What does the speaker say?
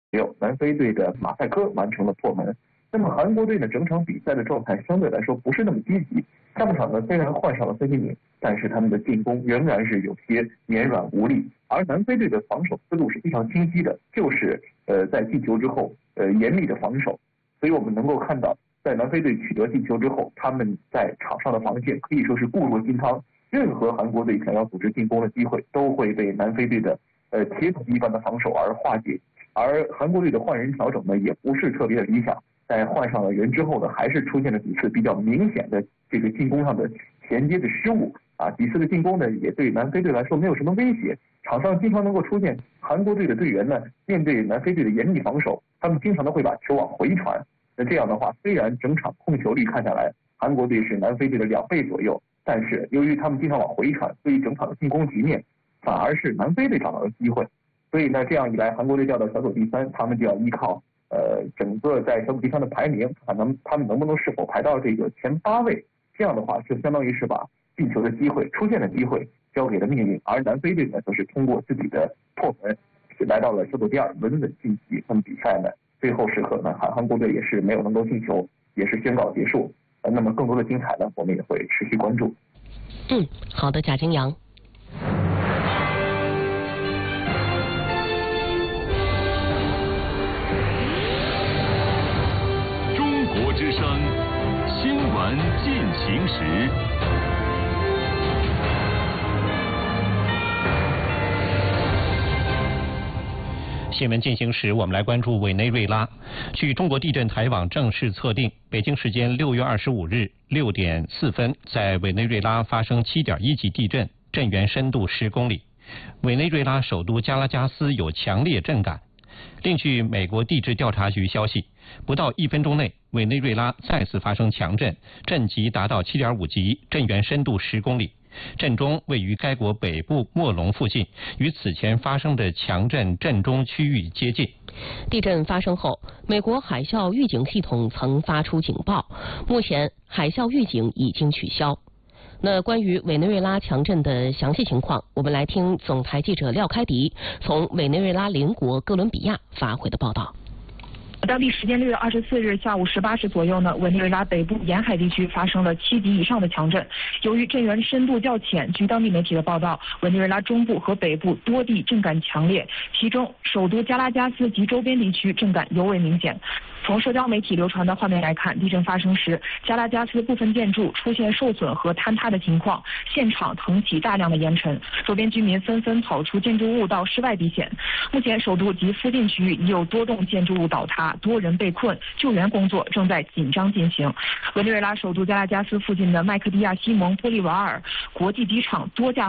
南非队的马赛克完成了破门。那么韩国队呢，整场比赛的状态相对来说不是那么积极。上半场呢，虽然换上了孙兴慜，但是他们的进攻仍然是有些绵软无力。而南非队的防守思路是非常清晰的，就是在进球之后严密的防守。所以我们能够看到，在南非队取得进球之后，他们在场上的防线可以说是固若金汤，任何韩国队想要组织进攻的机会都会被南非队的铁桶一般的防守而化解。而韩国队的换人调整呢，也不是特别的理想。在换上了人之后呢，还是出现了几次比较明显的这个进攻上的衔接的失误啊。几次的进攻呢，也对南非队来说没有什么威胁。场上经常能够出现韩国队的队员呢，面对南非队的严密防守，他们经常都会把球往回传。那这样的话，虽然整场控球率看下来，韩国队是南非队的2倍左右，但是由于他们经常往回传，所以整场的进攻局面反而是南非队找到了机会。所以呢，这样一来，韩国队掉到小组第3，他们就要依靠整个在小组第3的排名，看他们能不能是否排到这个前8位。这样的话，就相当于是把进球的机会、出现的机会交给了命运。而南非队呢，则是通过自己的破门，来到了小组第2，稳稳晋级。那么比赛呢，最后时刻呢，韩国队也是没有能够进球，也是宣告结束。那么更多的精彩呢，我们也会持续关注。 好的，贾金阳。 之声新闻进行时。 新闻进行时，我们来关注委内瑞拉。据中国地震台网正式测定，北京时间6月25日6点4分，在委内瑞拉发生7.1级地震，震源深度10公里。委内瑞拉首都加拉加斯有强烈震感。另据美国地质调查局消息，不到1分钟内，委内瑞拉再次发生强震，震级达到7.5级，震源深度10公里。震中位于该国北部莫龙附近，与此前发生的强震震中区域接近。 地震发生后，美国海啸预警系统曾发出警报，目前海啸预警已经取消。那关于委内瑞拉强震的详细情况，我们来听总台记者廖开迪从委内瑞拉邻国哥伦比亚发回的报道。 当地时间6月24日下午18时左右呢，委内瑞拉北部沿海地区发生了7级以上的强震。由于震源深度较浅，据当地媒体的报道，委内瑞拉中部和北部多地震感强烈，其中首都加拉加斯及周边地区震感尤为明显。从社交媒体流传的画面来看，地震发生时，加拉加斯部分建筑出现受损和坍塌的情况，现场腾起大量的烟尘，周边居民纷纷跑出建筑物到室外避险。目前，首都及附近区域已有多栋建筑物倒塌，多人被困，救援工作正在紧张进行。委内瑞拉首都加拉加斯附近的麦克蒂亚西蒙波利瓦尔国际机场多架